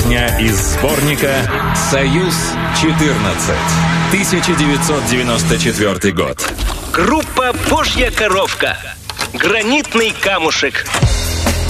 Песня из сборника «Союз-14», 1994 год. Группа «Божья коровка». Гранитный камушек.